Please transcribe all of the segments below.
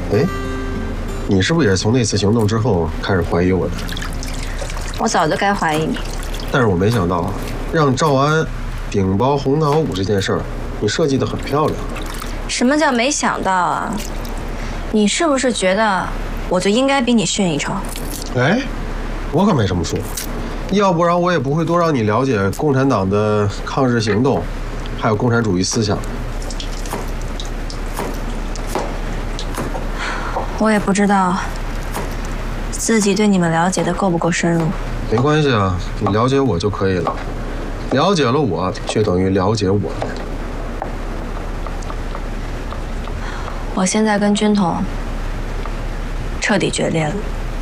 哎，你是不是也是从那次行动之后开始怀疑我的？ 我早就该怀疑你。 但是我没想到啊，让赵安顶包红桃5这件事儿，你设计得很漂亮。 什么叫没想到啊？你是不是觉得我就应该比你逊一筹？ 哎，我可没这么说。要不然我也不会多让你了解共产党的抗日行动，还有共产主义思想。 我也不知道自己对你们了解的够不够深入。 没关系啊，你了解我就可以了。了解了我，就等于了解我。 我现在跟军统彻底决裂了。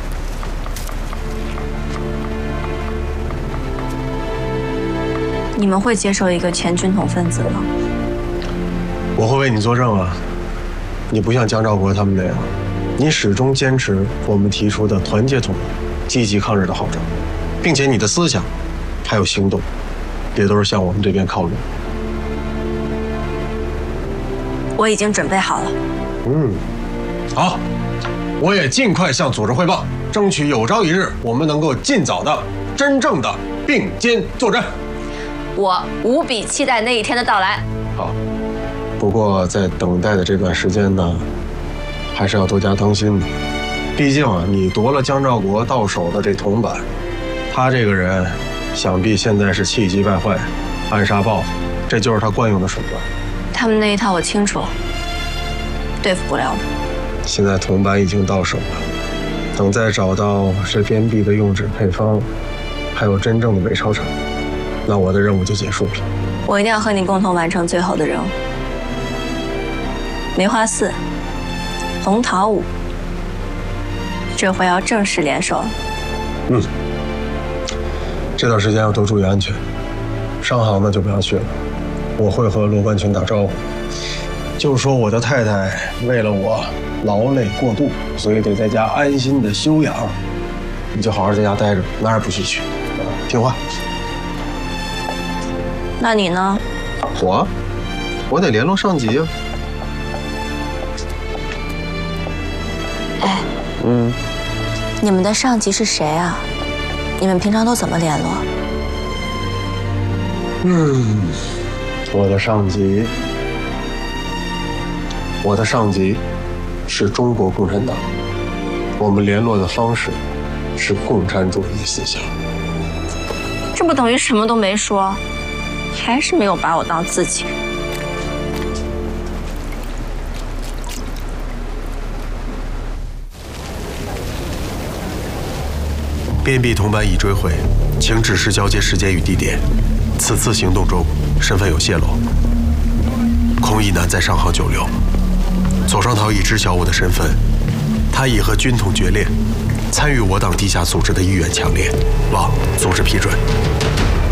你们会接受一个前军统分子吗？ 我会为你作证啊！你不像江兆国他们那样，你始终坚持我们提出的团结统一、积极抗日的号召，并且你的思想还有行动，也都是向我们这边靠拢。 我已经准备好了。 好，我也尽快向组织汇报，争取有朝一日我们能够尽早的、真正的并肩作战。 我无比期待那一天的到来。 好，不过在等待的这段时间呢，还是要多加当心的。毕竟啊，你夺了江兆国到手的这铜板，他这个人想必现在是气急败坏，暗杀报复，这就是他惯用的手段。 他们那一套我清楚，对付不了我。 现在铜板已经到手了，等再找到这边壁的用纸配方，还有真正的伪钞厂，那我的任务就结束了。 我一定要和你共同完成最后的任务。梅花4、红桃5，这回要正式联手了。 这段时间要多注意安全，商行呢就不要去了。我会和罗冠群打招呼，就说我的太太为了我劳累过度，所以得在家安心的休养。你就好好在家待着，哪儿也不许去，听话。 那你呢？ 我得联络上级啊。 哎，你们的上级是谁啊？你们平常都怎么联络？ 我的上级是中国共产党，我们联络的方式是共产主义思想。 这不等于什么都没说，还是没有把我当自己人。 边壁铜板已追回，请指示交接时间与地点。此次行动中，身份有泄露。孔乙南在上行久留，左双桃已知晓我的身份，他已和军统决裂，参与我党地下组织的意愿强烈，望组织批准。